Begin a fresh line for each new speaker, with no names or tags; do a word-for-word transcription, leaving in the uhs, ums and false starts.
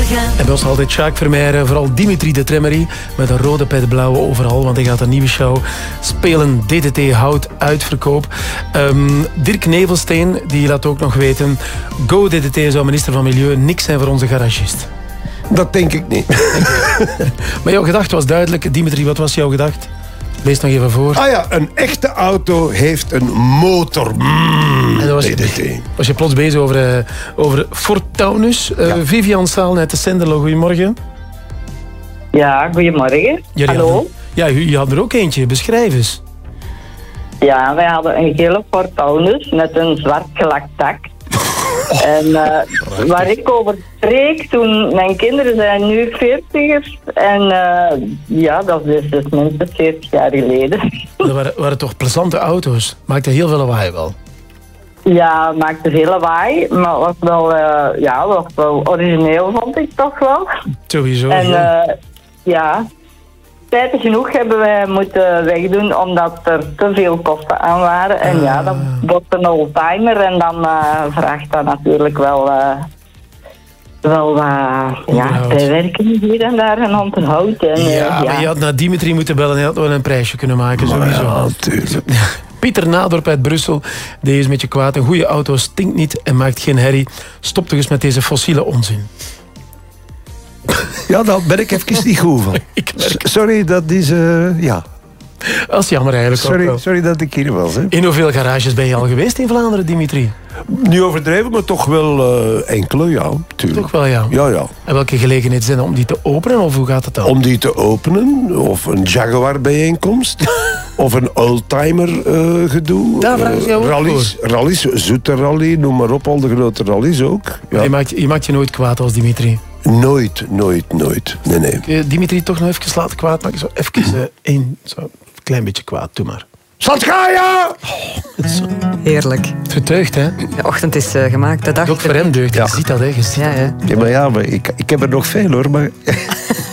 En bij ons altijd Sjaak Vermeijeren, vooral Dimitri de Tremmery met een rode pet blauwe overal, want hij gaat een nieuwe show spelen. D D T houdt uitverkoop. Um, Dirk Nevelsteen die laat ook nog weten, Go D D T zou minister van Milieu niks zijn voor onze garagist.
Dat denk ik niet.
Maar jouw gedachte was duidelijk. Dimitri, wat was jouw gedachte? Lees nog even voor.
Ah ja, een echte auto heeft een motor. Mm,
en dan was je,
D D T.
was je plots bezig over, uh, over Ford Taunus. Uh, ja. Vivian Staal uit de Senderlo, goedemorgen.
Ja, goedemorgen.
Jullie
Hallo.
Hadden, ja, je had er ook eentje. Beschrijf eens.
Ja, wij hadden een gele Ford Taunus met een zwart gelakt dak. Oh, en uh, waar ik over spreek, toen mijn kinderen zijn nu veertigers. En uh, ja, dat is dus minstens veertig jaar geleden.
Dat waren, waren toch plezante auto's? Maakte heel veel lawaai wel.
Ja, maakte veel lawaai. Maar was wel, uh, ja, was wel origineel, vond ik toch wel.
Sowieso.
En
ja.
Uh, ja, spijtig genoeg hebben wij moeten wegdoen omdat er te veel kosten aan waren. En uh. ja, dat wordt een oldtimer en dan uh, vraagt dat natuurlijk wel, uh, wel uh, ja, bijwerking hier en daar en onderhoud. En, uh,
ja,
ja,
maar je had naar Dimitri moeten bellen en je had wel een prijsje kunnen maken,
maar
sowieso.
Ja, natuurlijk.
Pieter Nadorp uit Brussel, deze is met je kwaad. Een goede auto stinkt niet en maakt geen herrie. Stop toch eens met deze fossiele onzin.
Ja, daar ben ik even niet goed van. Sorry, dat is... Uh, ja.
Dat is jammer eigenlijk.
Sorry,
ook wel.
sorry dat ik hier was. Hè.
In hoeveel garages ben je al geweest in Vlaanderen, Dimitri?
Niet overdreven, maar toch wel uh, enkele, ja. Tuurlijk.
Toch wel, ja.
Ja, ja.
En welke gelegenheden zijn er om die te openen, of hoe gaat het dan?
Om die te openen, of een Jaguar-bijeenkomst, of een oldtimer uh, gedoe.
Daar vraag ik jou
uh,
ook
rallies, rallies, zoete rally, noem maar op, al de grote rallies ook. Ja.
Je, maakt, je maakt je nooit kwaad als Dimitri?
Nooit, nooit, nooit. Nee, nee.
Uh, Dimitri toch nog even laten kwaad maken? Zo even uh, één, zo een klein beetje kwaad, doe maar.
Satgaja!
Oh, heerlijk.
Het getuigt, hè?
De ochtend is uh, gemaakt, de dag...
Ook voor hem deugd,
ja.
Je ziet dat, hè? Je ziet
ja, ja.
Ja, maar ja, maar ik, ik heb er nog veel, hoor, maar...